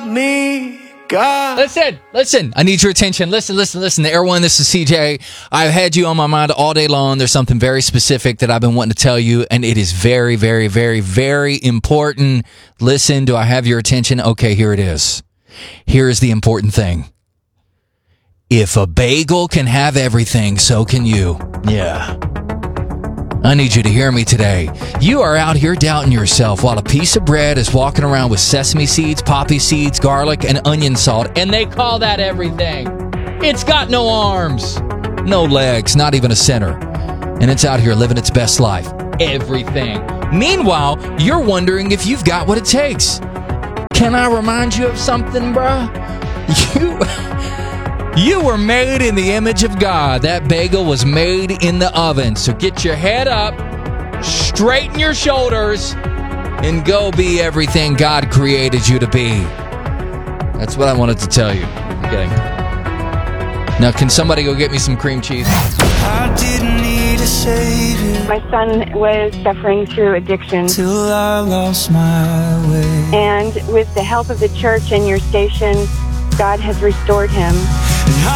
me, God. Listen. I need your attention. Listen. The Air One, this is CJ. I've had you on my mind all day long. There's something very specific that I've been wanting to tell you, and it is very, very, very, very important. Listen, do I have your attention? Okay, here it is. Here is the important thing. If a bagel can have everything, so can you. Yeah. I need you to hear me today. You are out here doubting yourself while a piece of bread is walking around with sesame seeds, poppy seeds, garlic, and onion salt, and they call that everything. It's got no arms, no legs, not even a center, and it's out here living its best life. Everything. Meanwhile, you're wondering if you've got what it takes. Can I remind you of something, bruh? You were made in the image of God. That bagel was made in the oven. So get your head up, straighten your shoulders, and go be everything God created you to be. That's what I wanted to tell you. I'm kidding. Now, can somebody go get me some cream cheese? I didn't need a savior. My son was suffering through addiction. Till I lost my way. And with the help of the church and your station, God has restored him. And